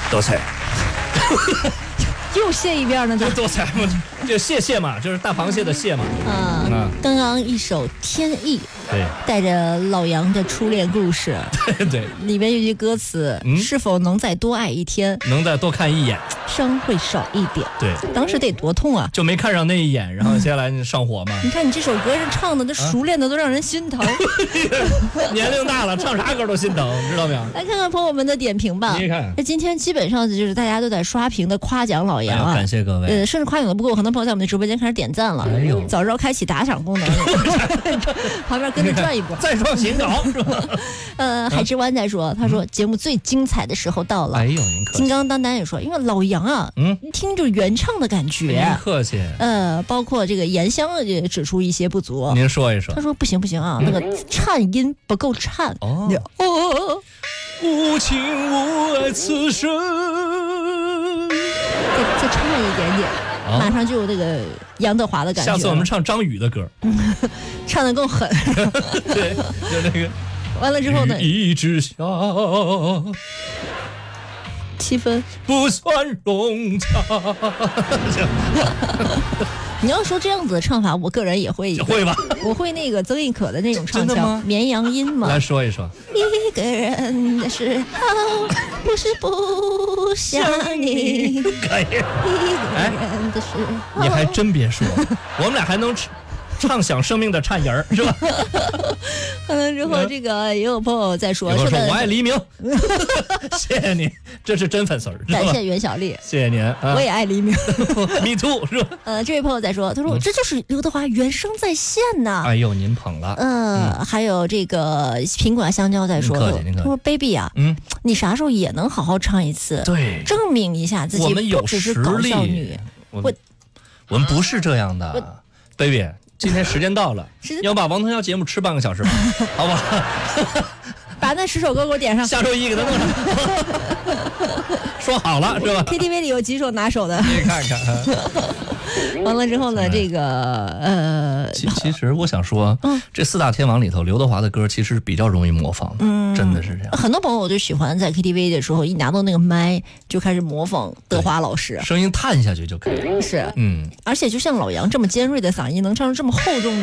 多彩。 又谢一遍呢， 就多彩嘛，就蟹嘛，就是大螃蟹的蟹嘛。 刚刚一首《天意》， 对， 带着老杨的初恋故事， 对， 里面有句歌词，是否能再多爱一天， 能再多看一眼， 伤会少一点。 对， 当时得多痛啊， 就没看上那一眼，然后接下来上火嘛。 你看你这首歌是唱的，这熟练的都让人心疼。 年龄大了，唱啥歌都心疼，知道没有？ 来看看朋友们的点评吧。 你看， 那今天基本上就是大家都在刷屏的夸奖老杨啊， 感谢各位。 甚至夸奖的不够，很多朋友在我们的直播间开始点赞了。 哎呦， 早知道开启打赏功能，旁边跟着转一波， 再创新高是吧？ 海之湾在说，他说节目最精彩的时候到了。 哎呦，您客气。 金刚丹丹也说，因为老杨啊，一听就是原唱的感觉。 您客气。 包括这个颜香也指出一些不足。 您说一说。 他说不行啊，那个颤音不够颤。 哦。无情无爱此生。 再颤一点点，马上就有那个杨德华的感觉。 下次我们唱张宇的歌， 唱得更狠。 对，就那个。 完了之后呢？ 雨之下 ，7分不算融洽。 你要说这样子的唱法，我个人也会会吧？ 我会那个曾轶可的那种唱腔，绵阳音嘛。 来说一说。 一个人的时候，不是不想你。 可以。 一个人的时候， 你还真别说，我们俩还能唱响生命的颤音儿，是吧？ 完了之后，这个也有朋友在说我爱黎明，谢谢你，这是真粉丝儿。 感谢袁小丽， 谢谢您。 我也爱黎明 ，Me too， 是吧？ 这位朋友在说，他说这就是刘德华原声在线呐。 哎呦，您捧了。 还有这个苹果香蕉在说，他说 baby 啊，你啥时候也能好好唱一次？ 对， 证明一下自己， 我们有实力。搞笑女， 我们不是这样的 ，baby。今天时间到了，要把王腾霄节目吃半个小时吧，好吧？ 把那10首歌给我点上， 下周1给他弄上。说好了是吧 ？KTV 里有几首拿手的？ 你看看。 完了之后呢，这个其实我想说，这4大天王里头，刘德华的歌其实比较容易模仿的，真的是这样。 很多朋友就喜欢在 KTV 的时候一拿到那个麦就开始模仿德华老师， 声音探下去就可以了。 是，而且就像老杨这么尖锐的嗓音，能唱出这么厚重的。